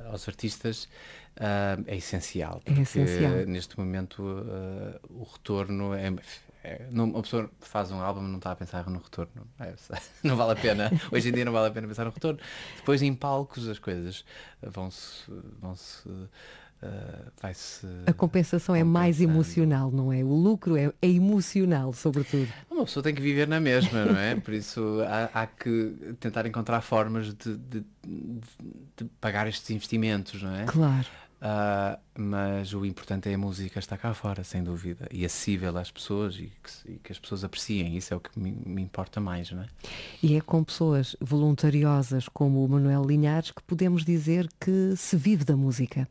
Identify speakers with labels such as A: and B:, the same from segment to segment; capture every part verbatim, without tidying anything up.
A: aos artistas uh, é essencial.
B: É essencial.
A: Neste momento uh, o retorno é... É, não, uma pessoa faz um álbum e não está a pensar no retorno. É, não vale a pena. Hoje em dia não vale a pena pensar no retorno. Depois em palcos as coisas vão-se... vão-se uh, vai-se
B: a compensação é mais emocional, não é? O lucro é, é emocional, sobretudo.
A: Uma pessoa tem que viver na mesma, não é? Por isso há, há que tentar encontrar formas de, de, de, de pagar estes investimentos, não é?
B: Claro.
A: Uh, mas o importante é a música estar cá fora, sem dúvida, e acessível às pessoas e que, e que as pessoas apreciem. Isso é o que me, me importa mais, não é?
B: E é com pessoas voluntariosas como o Manuel Linhares que podemos dizer que se vive da música.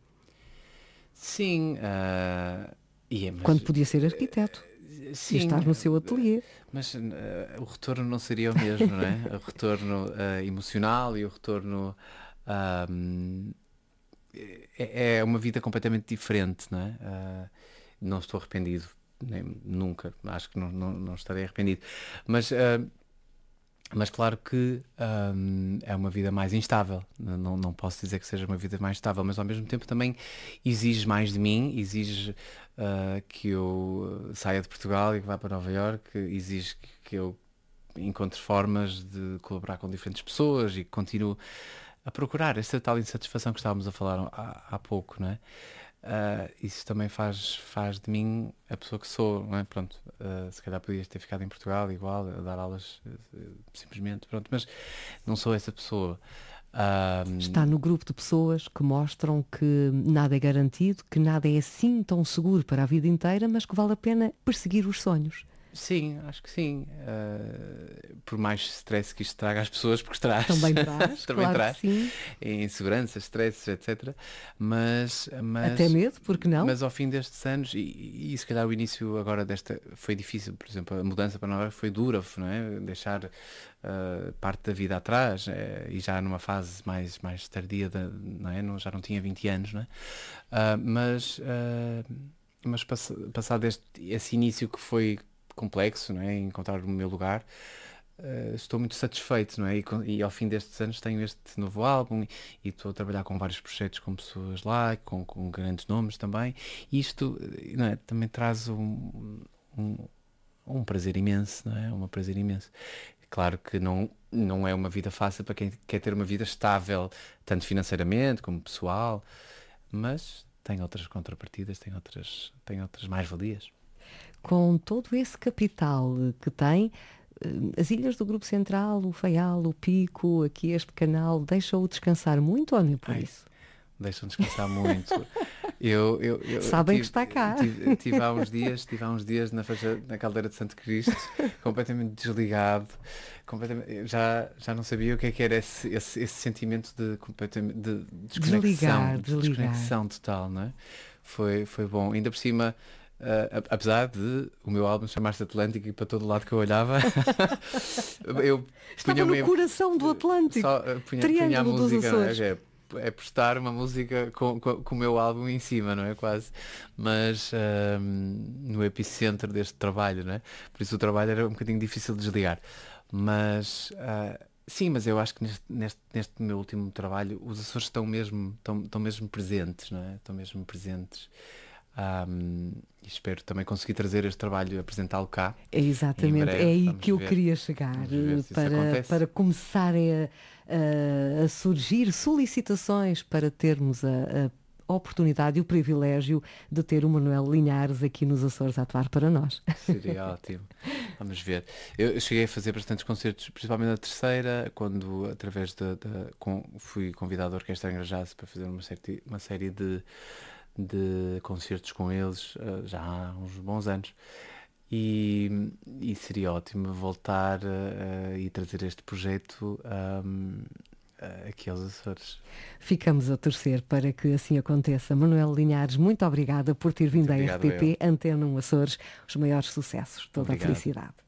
A: Sim. Uh, e é, mas,
B: quando podia ser arquiteto. Sim, e estar no seu ateliê.
A: Mas uh, o retorno não seria o mesmo, não é? O retorno uh, emocional e o retorno... Uh, É, é uma vida completamente diferente, não é? Uh, não estou arrependido, nem, nunca, acho que não, não, não estarei arrependido. Mas, uh, mas claro que um, é uma vida mais instável. Não, não posso dizer que seja uma vida mais estável, mas ao mesmo tempo também exige mais de mim, exige uh, que eu saia de Portugal e que vá para Nova Iorque, exige que, que eu encontre formas de colaborar com diferentes pessoas e que continue a procurar essa tal insatisfação que estávamos a falar há, há pouco, não é? Uh, isso também faz, faz de mim a pessoa que sou, não é? Pronto, uh, se calhar podias ter ficado em Portugal igual, a dar aulas uh, simplesmente, pronto, mas não sou essa pessoa. Uh,
B: Está no grupo de pessoas que mostram que nada é garantido, que nada é assim tão seguro para a vida inteira, mas que vale a pena perseguir os sonhos.
A: Sim, acho que sim. Uh, por mais stress que isto traga às pessoas, porque traz.
B: Também traz,
A: Também
B: claro
A: traz.
B: Que sim.
A: Inseguranças, stresses, etcétera. Mas, mas...
B: Até medo, porque não?
A: Mas ao fim destes anos, e, e se calhar o início agora desta foi difícil, por exemplo, a mudança para Nova Iorque foi dura, não é? Deixar uh, parte da vida atrás, é, e já numa fase mais, mais tardia, de, não é? Não, já não tinha vinte anos, não é? Uh, mas, uh, mas pass passado este, esse início que foi complexo, não é? Encontrar o meu lugar, uh, estou muito satisfeito, não é? E, e ao fim destes anos tenho este novo álbum e, e estou a trabalhar com vários projetos com pessoas lá, com, com grandes nomes também, e isto, não é? Também traz um, um, um prazer imenso, não é? Um prazer imenso. Claro que não, não é uma vida fácil para quem quer ter uma vida estável, tanto financeiramente como pessoal, mas tem outras contrapartidas, tem outras, tem outras mais-valias.
B: Com todo esse capital que tem, as ilhas do Grupo Central, o Faial, o Pico, aqui este canal, deixam-o descansar muito ou nem por
A: Ai,
B: isso?
A: Deixam descansar muito. eu, eu, eu
B: Sabem
A: tive,
B: que está cá.
A: Tive, tive há uns dias, tive há uns dias na, faixa, na Caldeira de Santo Cristo, completamente desligado, completamente, já, já não sabia o que é que era esse, esse, esse sentimento de, completamente, de desconexão,
B: desligar,
A: de
B: desligar.
A: desconexão total, não é? Foi, foi bom. Ainda por cima, Uh, apesar de o meu álbum chamar-se Atlântico e para todo lado que eu olhava eu
B: estava no coração do Atlântico,
A: só, uh, punha, punha a música, é, é postar uma música com, com, com o meu álbum em cima, não é? Quase, mas uh, no epicentro deste trabalho, não é? Por isso o trabalho era um bocadinho difícil de desligar, mas uh, sim, mas eu acho que neste, neste, neste meu último trabalho os Açores estão mesmo, estão, estão mesmo presentes, não é? Estão mesmo presentes. Um, e espero também conseguir trazer este trabalho, apresentá-lo cá.
B: É exatamente, breve, é aí que eu ver, queria chegar, para, para começarem a, a, a surgir solicitações para termos a, a oportunidade e o privilégio de ter o Manuel Linhares aqui nos Açores a atuar para nós.
A: Seria ótimo. Vamos ver. Eu cheguei a fazer bastantes concertos, principalmente na terceira, quando através da, da com, fui convidado à Orquestra Angra Jazz para fazer uma série, uma série de de concertos com eles uh, já há uns bons anos e, e seria ótimo voltar uh, e trazer este projeto um, uh, aqui aos Açores.
B: Ficamos a torcer para que assim aconteça. Manuel Linhares, muito obrigada por ter vindo à R T P, Antena um Açores, os maiores sucessos, toda Obrigado. A felicidade.